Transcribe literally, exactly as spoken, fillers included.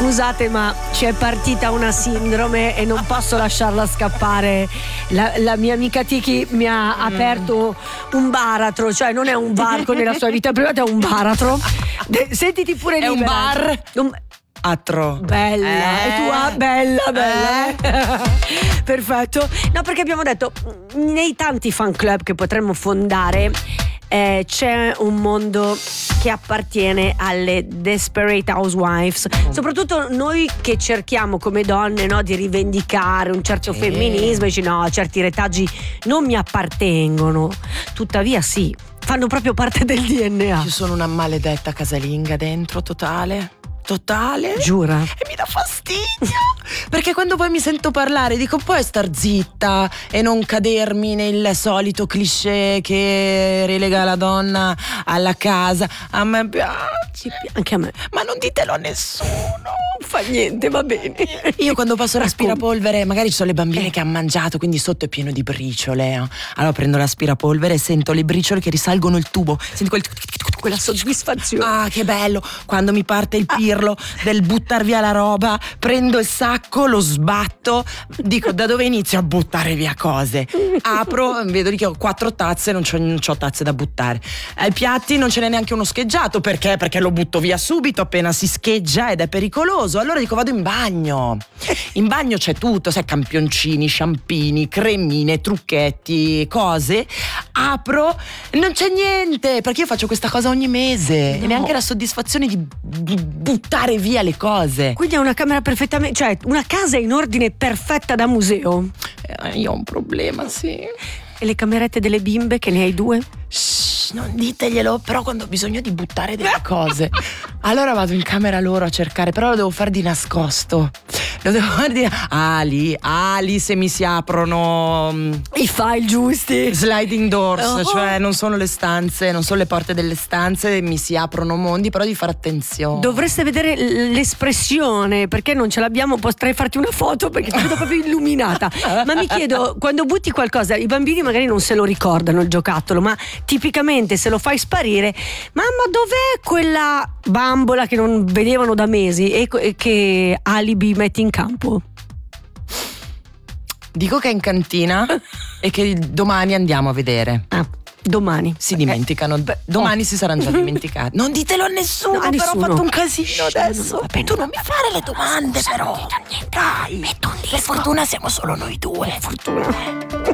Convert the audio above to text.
Scusate, ma ci è partita una sindrome e non posso lasciarla scappare. La, la mia amica Tiki mi ha mm. aperto un baratro, cioè non è un barco nella sua vita privata, è un baratro. De- sentiti pure libera. È un bar. Un... Atro. Bella, eh. e tu ah, bella, bella. Eh. Perfetto. No, perché abbiamo detto, nei tanti fan club che potremmo fondare, eh, c'è un mondo che appartiene alle Desperate Housewives, soprattutto noi che cerchiamo come donne, no, di rivendicare un certo sì. femminismo, e dici no, certi retaggi non mi appartengono, tuttavia sì, fanno proprio parte del D N A. Io sono una maledetta casalinga dentro, totale totale, giura? E mi dà fastidio perché quando poi mi sento parlare dico puoi star zitta e non cadermi nel solito cliché che relega la donna alla casa. A me piace, anche a me, ma non ditelo a nessuno. Fa niente, va bene. Io quando passo l'aspirapolvere, magari ci sono le bambine che hanno mangiato, quindi sotto è pieno di briciole. Allora prendo l'aspirapolvere e sento le briciole che risalgono il tubo. Senti quel... quella soddisfazione. Ah, che bello! Quando mi parte il pirlo del buttar via la roba, prendo il sacco, lo sbatto, dico da dove inizio a buttare via cose? Apro, vedo che ho quattro tazze, non c'ho, non c'ho tazze da buttare. Ai piatti non ce n'è neanche uno scheggiato, perché? Perché lo butto via subito appena si scheggia ed è pericoloso. Allora dico vado in bagno. In bagno c'è tutto, sai, campioncini, sciampini, cremine, trucchetti, cose. Apro, non c'è niente, perché io faccio questa cosa ogni mese no. E neanche la soddisfazione di buttare via le cose. Quindi è una camera perfettamente, cioè una casa in ordine perfetta da museo. Eh, io ho un problema, sì. E le camerette delle bimbe, che ne hai due? Shh, non diteglielo, però quando ho bisogno di buttare delle cose allora vado in camera loro a cercare, però lo devo fare di nascosto. Lo devo fare di... Ah, lì, ah, lì se mi si aprono i file giusti, sliding doors, oh. Cioè non sono le stanze, non sono le porte delle stanze, mi si aprono mondi, però di fare attenzione. Dovreste vedere l'espressione, perché non ce l'abbiamo, potrei farti una foto perché ti vedo proprio illuminata. Ma mi chiedo, quando butti qualcosa, i bambini magari non se lo ricordano il giocattolo, ma tipicamente se lo fai sparire, mamma dov'è quella bambola che non vedevano da mesi e, e che alibi metti in campo? Dico che è in cantina e che domani andiamo a vedere. Ah, domani si okay. dimenticano. Domani oh. si saranno già dimenticati. Non ditelo a nessuno, no, a però nessuno. Ho fatto un casino adesso. No, no, tu non mi fare le domande, però. Dai, per fortuna siamo solo noi due. Fortuna.